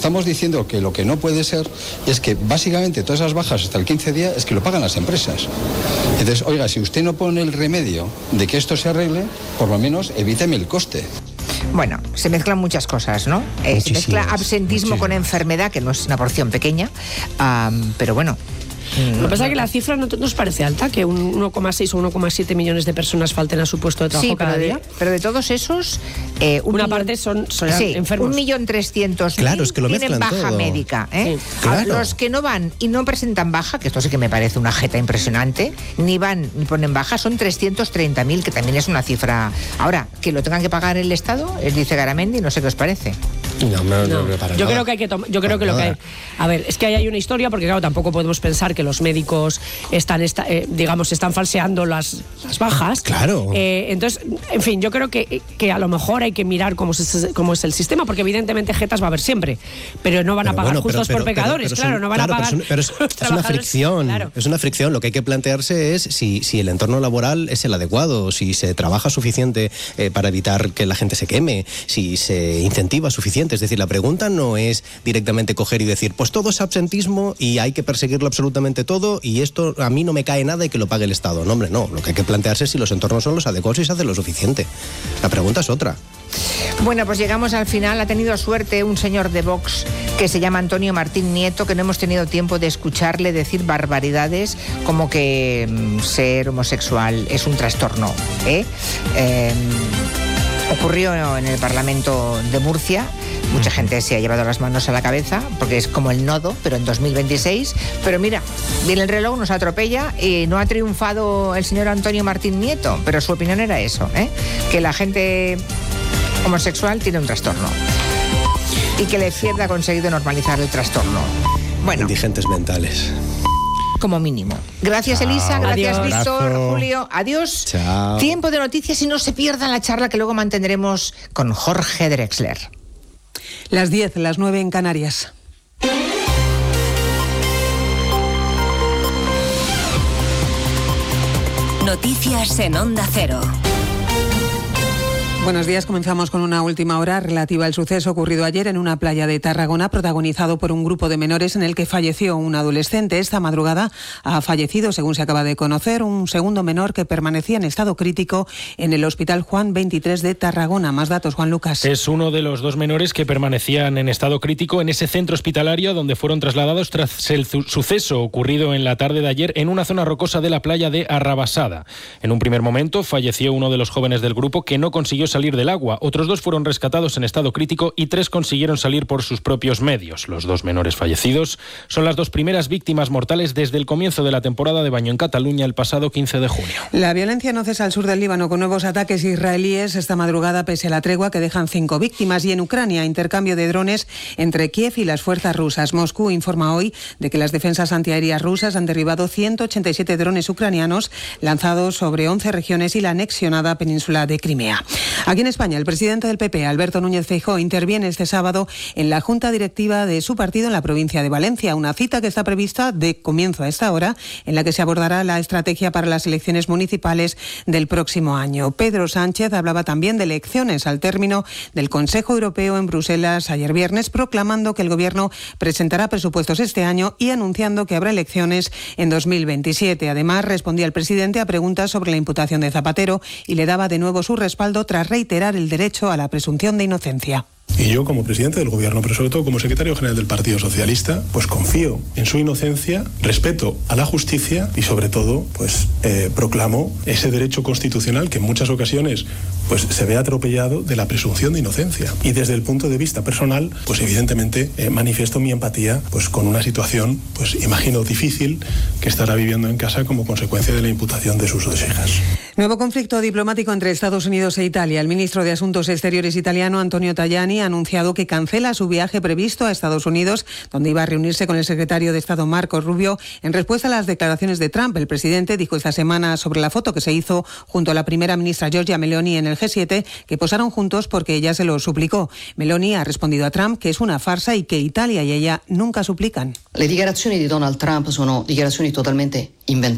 estamos diciendo que lo que no puede ser es que básicamente todas esas bajas hasta el 15 día es que lo pagan las empresas. Entonces, oiga, si usted no pone el remedio de que esto se arregle, por lo menos evíteme el coste. Bueno, se mezclan muchas cosas, ¿no? Se mezcla absentismo con enfermedad, que no es una porción pequeña, pero bueno. Lo que pasa es que la cifra no nos parece alta, que un 1,6 o 1,7 millones de personas falten a su puesto de trabajo cada día. Pero de todos esos, una parte son enfermos. 1.300.000 claro, es que lo tienen baja todo. médica. Sí, claro. Los que no van y no presentan baja, que esto sí que me parece una jeta impresionante, ni van ni ponen baja, son 330.000, que también es una cifra. Ahora, que lo tengan que pagar el Estado, dice Garamendi, no sé qué os parece. No, para yo nada. creo que hay que yo creo que lo que hay, a ver, es que ahí hay una historia, porque claro, tampoco podemos pensar que los médicos están falseando las bajas. Claro. Entonces, en fin, yo creo que a lo mejor hay que mirar cómo es el sistema, porque evidentemente jetas va a haber siempre, pero no van a pagar justos por pecadores, claro, no van a pagar. Pero es una fricción, claro. es una fricción. Lo que hay que plantearse es si el entorno laboral es el adecuado, si se trabaja suficiente para evitar que la gente se queme, si se incentiva suficiente. Es decir, la pregunta no es directamente coger y decir, pues todo es absentismo y hay que perseguirlo absolutamente todo y esto a mí no me cae nada y que lo pague el Estado. No, hombre, no. Lo que hay que plantearse es si los entornos son los adecuados y se hace lo suficiente. La pregunta es otra. Bueno, pues llegamos al final. Ha tenido suerte un señor de Vox que se llama Antonio Martín Nieto, que no hemos tenido tiempo de escucharle decir barbaridades como que ser homosexual es un trastorno. Ocurrió en el Parlamento de Murcia. Mucha gente se ha llevado las manos a la cabeza porque es como el nodo, pero en 2026. Pero mira, viene el reloj, nos atropella y no ha triunfado el señor Antonio Martín Nieto, pero su opinión era eso, que la gente homosexual tiene un trastorno y que la izquierda ha conseguido normalizar el trastorno. Bueno, indigentes mentales. Como mínimo. Gracias, Elisa. Gracias, Adiós. Víctor, Abrazo. Julio. Adiós. Chao. Tiempo de noticias y no se pierdan la charla que luego mantendremos con Jorge Drexler. Las 10, las 9 en Canarias. Noticias en Onda Cero. Buenos días, comenzamos con una última hora relativa al suceso ocurrido ayer en una playa de Tarragona, protagonizado por un grupo de menores en el que falleció un adolescente. Esta madrugada ha fallecido, según se acaba de conocer, un segundo menor que permanecía en estado crítico en el Hospital Juan 23 de Tarragona. Más datos, Juan Lucas. Es uno de los dos menores que permanecían en estado crítico en ese centro hospitalario donde fueron trasladados tras el suceso ocurrido en la tarde de ayer en una zona rocosa de la playa de Arrabasada. En un primer momento falleció uno de los jóvenes del grupo que no consiguió salir del agua. Otros dos fueron rescatados en estado crítico y 3 consiguieron salir por sus propios medios. Los 2 menores fallecidos son las 2 primeras víctimas mortales desde el comienzo de la temporada de baño en Cataluña el pasado 15 de junio. La violencia no cesa al sur del Líbano con nuevos ataques israelíes esta madrugada pese a la tregua que dejan 5 víctimas, y en Ucrania intercambio de drones entre Kiev y las fuerzas rusas. Moscú informa hoy de que las defensas antiaéreas rusas han derribado 187 drones ucranianos lanzados sobre 11 regiones y la anexionada península de Crimea. Aquí en España, el presidente del PP, Alberto Núñez Feijóo, interviene este sábado en la junta directiva de su partido en la provincia de Valencia, una cita que está prevista de comienzo a esta hora, en la que se abordará la estrategia para las elecciones municipales del próximo año. Pedro Sánchez hablaba también de elecciones al término del Consejo Europeo en Bruselas ayer viernes, proclamando que el Gobierno presentará presupuestos este año y anunciando que habrá elecciones en 2027. Además, respondía el presidente a preguntas sobre la imputación de Zapatero y le daba de nuevo su respaldo tras reiterar el derecho a la presunción de inocencia. Y yo, como presidente del Gobierno, pero sobre todo como secretario general del Partido Socialista, pues confío en su inocencia, respeto a la justicia y sobre todo, pues proclamo ese derecho constitucional que en muchas ocasiones pues se ve atropellado de la presunción de inocencia. Y desde el punto de vista personal, pues evidentemente manifiesto mi empatía pues con una situación, pues imagino difícil, que estará viviendo en casa como consecuencia de la imputación de sus 2 hijas. Nuevo conflicto diplomático entre Estados Unidos e Italia. El ministro de Asuntos Exteriores italiano, Antonio Tajani, ha anunciado que cancela su viaje previsto a Estados Unidos, donde iba a reunirse con el secretario de Estado Marco Rubio, en respuesta a las declaraciones de Trump. El presidente dijo esta semana sobre la foto que se hizo junto a la primera ministra Giorgia Meloni en el G7 que posaron juntos porque ella se lo suplicó. Meloni ha respondido a Trump que es una farsa y que Italia y ella nunca suplican. Le dichiarazioni di Donald Trump sono dichiarazioni totalmente inventate.